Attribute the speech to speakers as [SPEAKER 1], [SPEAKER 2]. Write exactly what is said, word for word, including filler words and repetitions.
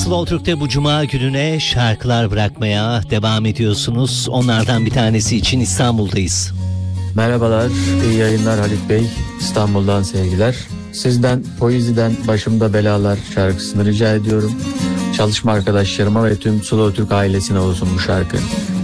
[SPEAKER 1] Slow Türk'te bu cuma gününe şarkılar bırakmaya devam ediyorsunuz. Onlardan bir tanesi için İstanbul'dayız.
[SPEAKER 2] Merhabalar, iyi yayınlar Halit Bey. İstanbul'dan sevgiler. Sizden Poezi'den Başımda Belalar şarkısını rica ediyorum. Çalışma arkadaşlarıma ve tüm Slow Türk ailesine olsun bu şarkı.